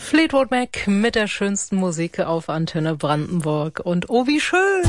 Fleetwood Mac mit der schönsten Musik auf Antenne Brandenburg. Und oh, wie schön!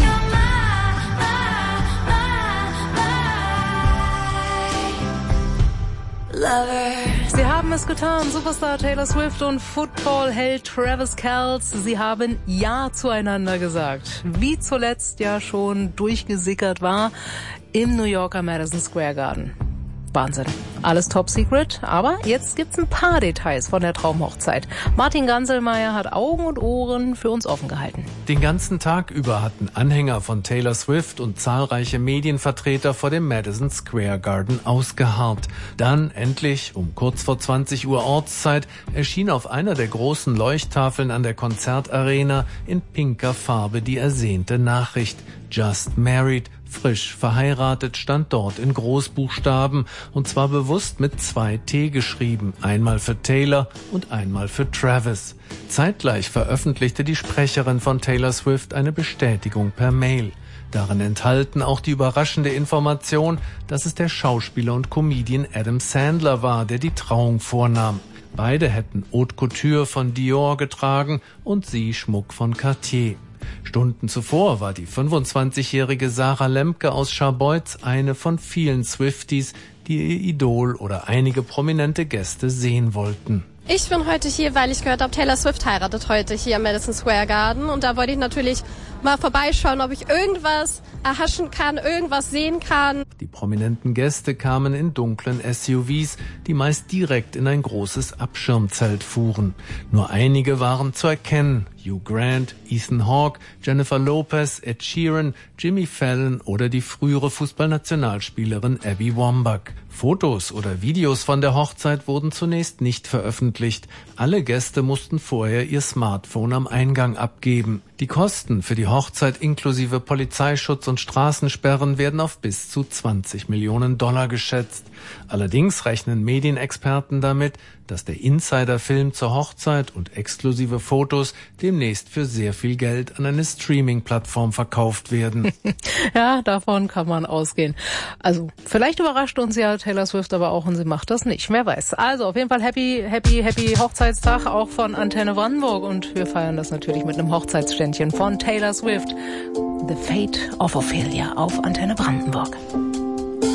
Sie haben es getan, Superstar Taylor Swift und Footballheld Travis Kelce. Sie haben Ja zueinander gesagt, wie zuletzt ja schon durchgesickert war im New Yorker Madison Square Garden. Wahnsinn. Alles top secret, aber jetzt gibt's ein paar Details von der Traumhochzeit. Martin Ganselmeier hat Augen und Ohren für uns offen gehalten. Den ganzen Tag über hatten Anhänger von Taylor Swift und zahlreiche Medienvertreter vor dem Madison Square Garden ausgeharrt. Dann endlich, um kurz vor 20 Uhr Ortszeit, erschien auf einer der großen Leuchttafeln an der Konzertarena in pinker Farbe die ersehnte Nachricht. Just married, frisch verheiratet, stand dort in Großbuchstaben und zwar bewusst mit 2 T geschrieben, einmal für Taylor und einmal für Travis. Zeitgleich veröffentlichte die Sprecherin von Taylor Swift eine Bestätigung per Mail. Darin enthalten auch die überraschende Information, dass es der Schauspieler und Comedian Adam Sandler war, der die Trauung vornahm. Beide hätten Haute Couture von Dior getragen und sie Schmuck von Cartier. Stunden zuvor war die 25-jährige Sarah Lemke aus Scharbeutz eine von vielen Swifties, die ihr Idol oder einige prominente Gäste sehen wollten. Ich bin heute hier, weil ich gehört habe, Taylor Swift heiratet heute hier am Madison Square Garden. Und da wollte ich natürlich mal vorbeischauen, ob ich irgendwas erhaschen kann, irgendwas sehen kann. Die prominenten Gäste kamen in dunklen SUVs, die meist direkt in ein großes Abschirmzelt fuhren. Nur einige waren zu erkennen. Hugh Grant, Ethan Hawke, Jennifer Lopez, Ed Sheeran, Jimmy Fallon oder die frühere Fußballnationalspielerin Abby Wambach. Fotos oder Videos von der Hochzeit wurden zunächst nicht veröffentlicht. Alle Gäste mussten vorher ihr Smartphone am Eingang abgeben. Die Kosten für die Hochzeit inklusive Polizeischutz und Straßensperren werden auf bis zu $20 Millionen geschätzt. Allerdings rechnen Medienexperten damit, dass der Insider-Film zur Hochzeit und exklusive Fotos demnächst für sehr viel Geld an eine Streaming-Plattform verkauft werden. Ja, davon kann man ausgehen. Also vielleicht überrascht uns ja Taylor Swift aber auch und sie macht das nicht. Wer weiß. Also auf jeden Fall happy Hochzeitstag auch von Antenne Brandenburg und wir feiern das natürlich mit einem Hochzeitsständchen von Taylor Swift. The Fate of Ophelia auf Antenne Brandenburg.